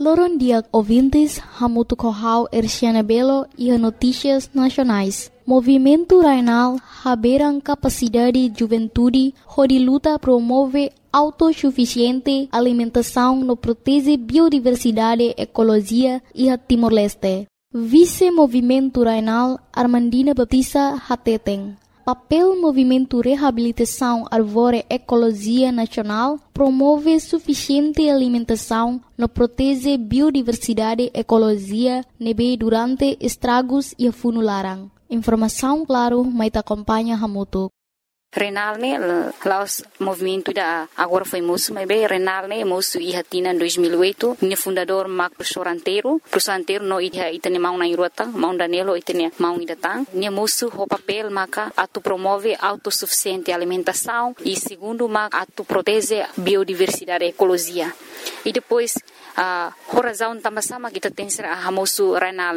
Loron dia ouvintes, Hamutu Kohau Erciana Belo e Notícias Nacionais. Movimento Rainal haberam capacidade juventude, onde luta promove autossuficiente alimentação no protege biodiversidade, ecologia e a Timor-Leste. Vice-Movimento Rainal Armandina Batista Hateteng. Papel Movimento Reabilitação Arvore Ecologia Nacional promove suficiente alimentação no protege biodiversidade, ecologia, nebe durante estragos e funularan. Informação claro, mas acompanha Hamutu. Renal ne laos movimento da agora foi moço, mas bem Renal ne moço e hatina em 2008, ne fundador Mark professor anteiro no itane mau na irota, mau danelo itane mau idatang, ne moço o papel maka atu promove autossuficiente alimentação e segundo maka atu protege biodiversidade ecologia. E depois a razão também sama kita tem ser a moço Renal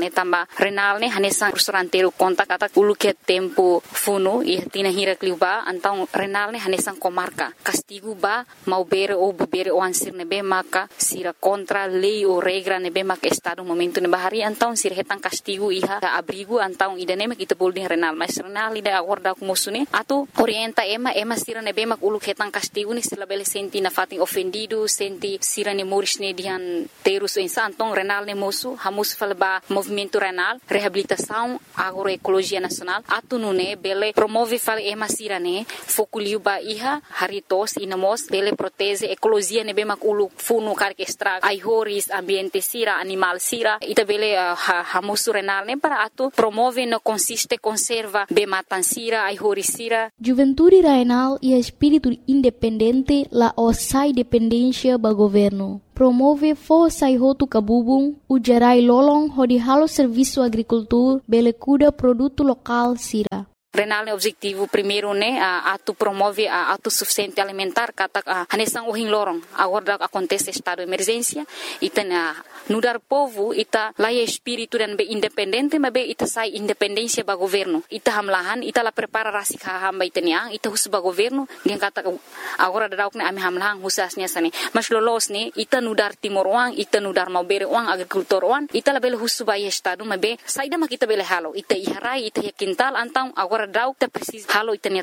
ne hanesan professor anteiro conta kata ulu que tempo funo e hatina hira kliuba então Renal ne hanesan comarca castigo ba mau bere ou bebere o ansir nebe maka sira contra lei ou regra nebe maka estado momento ne bahari então sira hetan castigo iha abrigo então idane mak kita boleh Renal mas Renal ida acorda com moço ne atu orienta ema sira nebe mak ulu hetan castigo ne sila bele senti na fatin ofendido senti sira ne moris ne dihan terus então Renal ne moço hamus falba movimento Renal reabilitação agroecologia nacional atu nune bele promove fal ema sira ne fokuliu ba iha haritos inamos bele protege ecologia ne be mak ulu funu kar extra ai horis ambiente sira animal sira ita bele hamus Renal ne para atu promove no consiste conserva be matan sira ai horis sira Juventude Renal e espírito independente la osai dependência ba governo promove força e roto cabubung ujarai lolong hodi halo serviço agricultura bele cuda produto local sira. Renal é objetivo primeiro né atu promove a autossuficiente alimentar kata hanesan ohin lorong agora acontece estado de emergência ita nudar povo ita laia espírito dan be independente mas be ita sai independência ba governo ita hamlahan ita la prepara rasik hamba itania ita hus ba governo dia kata agora dadauk ne ami hamlahan husasnya sani mas lolos ne ita nudar timor wang ita nudar mau bere wang agricultor wang ita la bele hus ba estado mas be saida mak ita bele halo ita iharai ita quintal antang agora dau ita precisa halo ita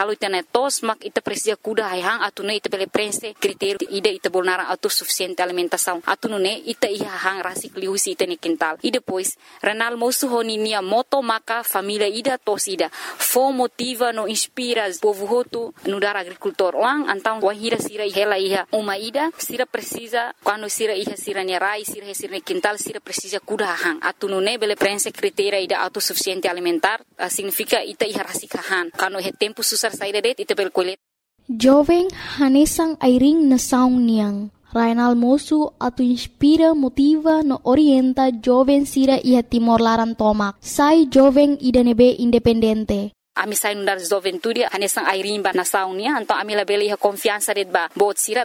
tos mak ita precisa kuda hang atune ita bele prense critério ida ita bolnara autossuficiente alimentação atune ita hang rasik liusi ita ne quintal e depois Renal moço honinia moto maka família ida tos ida fo motiva no inspira povo hotu no dar agricultor wang antang wahira sira hela iha uma ida sira precisa quando sira iha sira ne rai sira ne quintal sira precisa kuda hang atune bele prense critério ida autossuficiente alimentar significa ita iha rasikahan kano he tempo susar saída det ita bel kolet jovem hanesang airing na saung niang Rainal moço atu inspira motiva no orienta jovem sira iha Timor Laran tomak sai jovem ida nebe independente ami sai nundar juventude hanesang airimba na saunia então ami la bele iha confiança det ba bot sira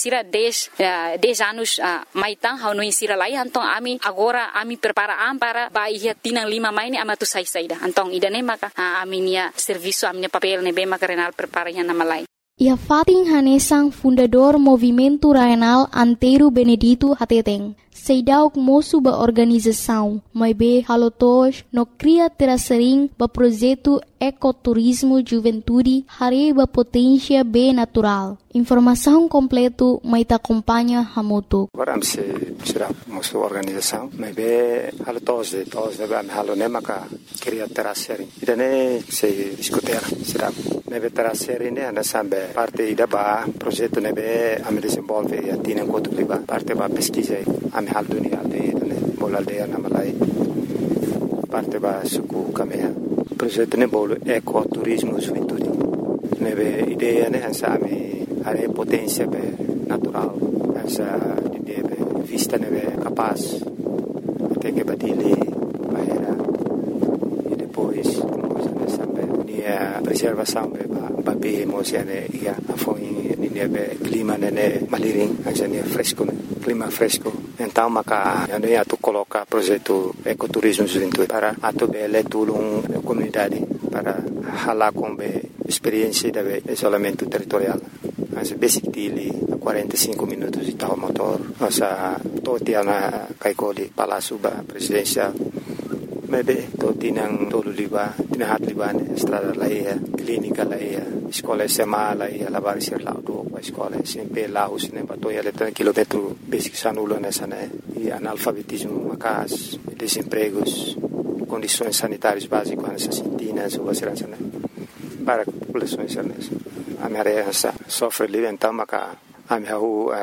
10 anos maitang hau sira lai então ami agora ami prepara para ba iha tinang 5 maini amatu sai saida então ida ne maka ami nia serviço ami papel ne be maka Renal prepara iha na malai. Ia Fatin Hanesang fundador Movimento Rainal Anteiro Benedito Hateteng. Seidauk moço ba organização, mas be halotos no cria terasering ba projeto ecoturismo juventude hare ba potência be natural. Informação completo mai ta acompanha Hamutu. Agora se será moço organização, mas be halotos de ba halo ne maka cria terasering. Idane se discutir será ne be terasering ne anda sambe parte ida ba projeto ne be ame desenvolve e atina enquanto liba parte ba pesquisa ame hal dunia de bola aldea na malai parte ba suku kamea projeto ne bolo ecoturismo juventude nebe ideia ne hansa ame are potência be natural hansa de vista nebe capaz até que badile bahera e depois sampai dia preservação be ba be mosiane ia afoi nebe clima ne maliring hansa ne fresco clima fresco então maka yani atu coloca projeto ecoturismo juventude para atu bele tulung comunidade para hala com experiência de isolamento territorial mas basic dele 45 minutos de tal motor nossa totia na kaikoli palácio ba presidencial mebe toti nang tolu liba tinahat liba ne estrada laia clínica laia escola SMA laia lavar ser lá do escola sempre lá os ne batoia letra quilômetro basic sanulo nessa né e analfabetismo macas desempregos condições sanitárias básicas nessa sintinas ou segurança né para populações a minha área sofre livre então maca a minha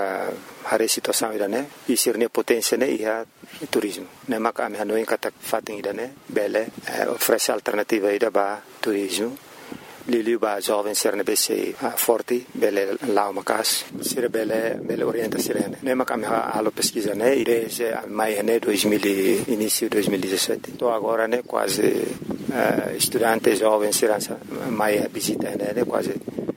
a situação ida né e ser ne potência né e turismo né maca a minha não encata fatem ida né bele oferece alternativa ida ba turismo Lili ba jovem ser ne bese forte bele lá macas ser bele orienta ser né maca a minha alo pesquisa né e desde mai né 2000 início 2017 então agora né quase estudante jovem ser mai visita né quase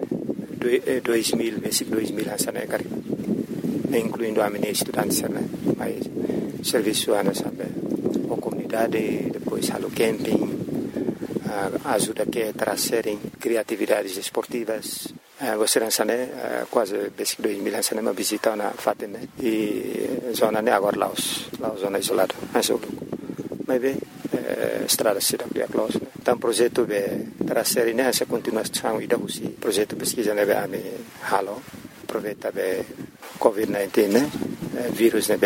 2000 basic 2000 essa né cara incluindo a minha estudante né mais serviço ana sabe a comunidade depois halo camping ajuda que trazerem criatividades esportivas você né quase basic 2000 essa né uma visita na fatem né e zona né agora Laos zona isolada mas bem estrada cidade é close então projeto de trazer nessa continuação e da usi projeto pesquisa né a me halo aproveita de COVID-19 né vírus né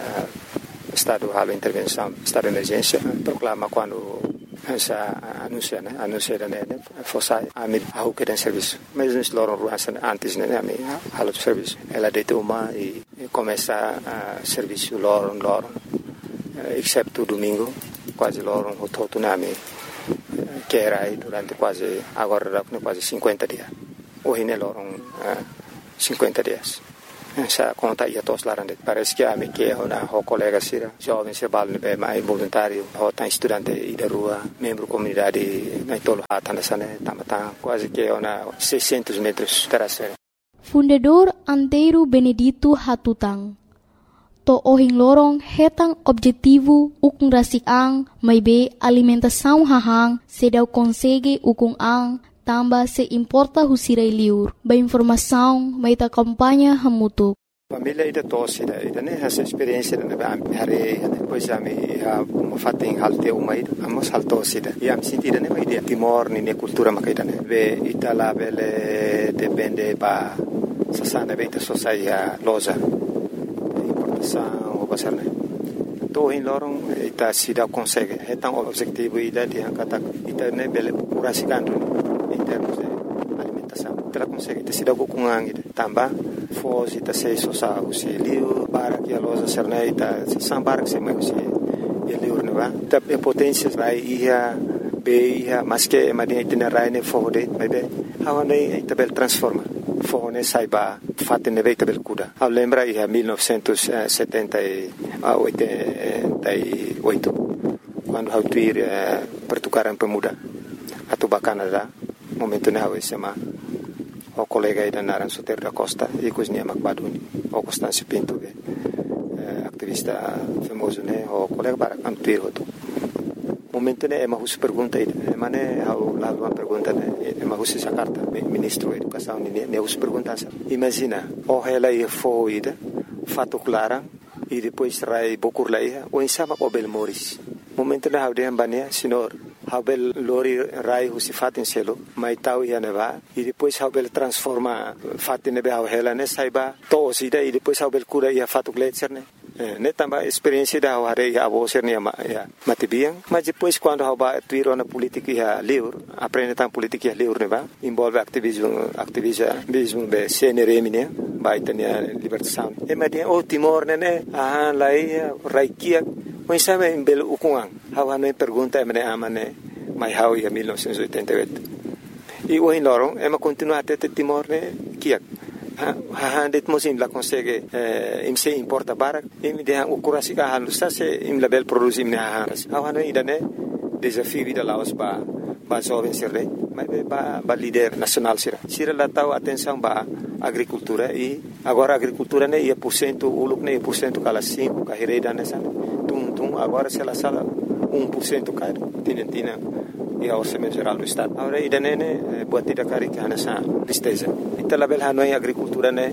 estado halo intervenção estado de emergência proclama quando essa anuncia né fosse a me ao que tem serviço mas nós loram antes né a me halo serviço ela deita uma e começa a serviço loram exceto domingo quase loram o todo nome que era aí durante quase agora quase 50 dias hoje né loram 50 dias essa conta ia todos lá parece que a me que uma colega sira jovem se vale mais voluntário ou tá estudante e da rua membro comunidade na tolo hata nessa né tá quase que uma 600 metros terraceira Fundador Antero Benedito Hatutang to ohing lorong hetang objetivo ukung rasik ang may be alimentação hahang sedau consegue ukung ang tamba se importa husirai liur ba informação may ta kampanya hamutuk família ida tosse ida né essa experiência né hare depois a me uma fatem halte uma ida amos haltosse ida e am sentida né vai dia timor ni cultura makaida né ve itala bele depende ba sasana beta sociedade loja o pasarne to in lorong ita sida consegue hetang objetivo ida di kata ita ne bele purasikando in termos de alimentação ita consegue ita sida kukungang ida tamba fos ita se sosa usi liu para que a loja serne ita sambar que se mai usi e liu ne va ita potência vai ia be ia mas que madia ita rai ne fode bebe hawane ita bel transforma fone saiba fatte ne veita bel kuda a lembra ia 1978 quando hau tuir pertukaran pemuda atau Canada momento ne hau SMA o colega ida naran Soter da Costa e cosnia Macbaduni o Constâncio Pinto activista famoso ne o colega para am tuir hoto momento ne ema hus pergunta ida mane hau la uma pergunta ne ema hus essa carta ministro da educação ne hus pergunta imagina o ela ia foida fato clara e depois rai bokur laia o insama o bel moris momento ne hau de ambania senhor hau bel lori rai hus fatin selo mai tau ia neva e depois hau bel transforma fatin ne hau ela ne saiba to sida e depois hau bel cura ia fato gletser ne também experiência da hare a você ne matibiang mas depois quando haba tuiro na política ia livre aprende tam política livre ne va envolve ativismo be CNRM ne vai ter libertação e mas o Timor ne lai raikia mas sabe em belo ukuang hawa ne pergunta me amane mai hau ia 1988 e o lorong ema continua até Timor ne kiak det mosim la consegue im se importa barak im de o kurasika halusa se im label produzim ne hanas awano idane desafio vida laos ba jovem serle mas ba líder nacional sira la tau atenção ba agricultura e agora agricultura ne ia % uluk ne % kala 5 kahireda ne san tum agora se la sala 1% cai tinentina e ao orçamento geral do estado agora idane ne buat tidak kari kana sa tristeza ita label hanoi agricultura ne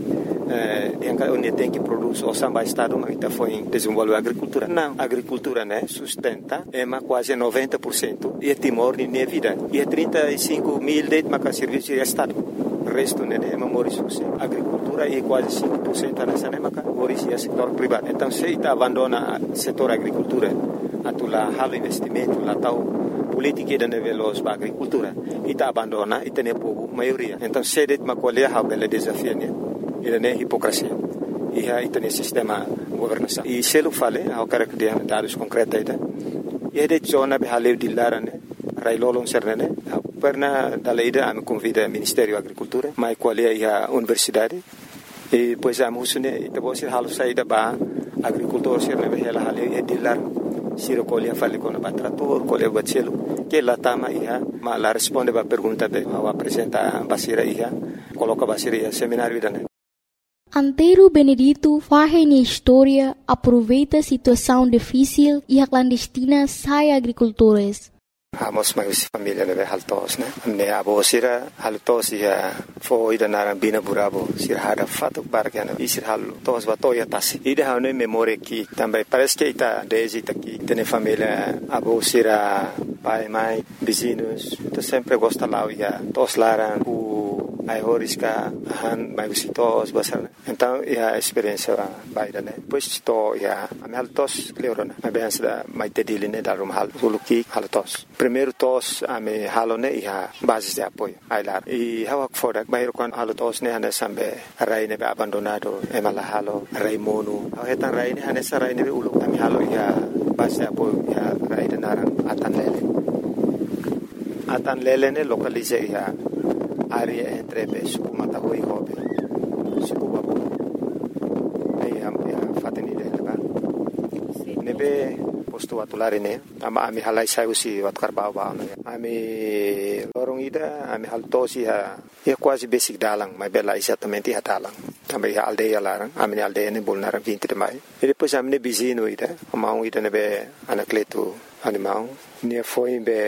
onde tem que produzir o samba estado, mas está foi desenvolver a agricultura. Não, a agricultura, né, sustenta quase 90% e é Timor de minha vida. E é 35 mil de serviço de estado. O resto, né, é Maurício. A agricultura é quase 5% nessa época, Maurício é setor privado. Então, se está abandona o setor agricultura, a tu lá halo investimento, lá tal política de veloz para a agricultura, e está abandona e tem povo maioria. Então, se de uma colher há bela desafio, né, e é hipocrisia. E aí tem sistema governação. E se eu falei, eu quero que dê dados concretos, e é de zona behaleu de lara, né, railolong serne, perna da leida me convida ao Ministério da Agricultura, mas qual é a universidade, e depois a musune, e depois halo saída para agricultor serne behela haleu e de lar, siro colher fale com o trator, colher bacelo, que lá tama ia, mas lá responde para a pergunta de, ao apresentar basira ia, coloca basira ia seminário da. Antero Benedito faz na história, aproveita a situação difícil e a clandestina sai agricultores. Amos mais família né haltos né me abo sira haltos ia foi da narambina burabo sira hada fato bargana e sira haltos batoya tasi ida hane memória que também parece que está desde aqui tem família abo sira pai mãe vizinhos então sempre gosta lá ia tos laran ai horisca han mai visitos basar então a experiência baida né pois to ia ameltos leorona mas bem da mai tediline da rum hal suluki haltos primeiro tos ame halone ia base de apoio ai lá e hawak fodak bayro kan haltos ne hane sambe rai ne abandonado emala halo rai monu hetan rai ne hane sarai ne ulu ame halo ia base de apoio ia rai de narang atan lele ne localize ia área entre suku matahui hobe suku babu ai am fateni de ba nebe posto atulare ne ama ami halai sai usi wat karbau ba ami lorong ida ami haltosi ha quase basic dalang mai bela exatamente ha dalang também a aldeia larang ami aldeia ne bolnaram 20 de mai e depois ami ne bizino ida ama ida nebe anacleto animal ne foi be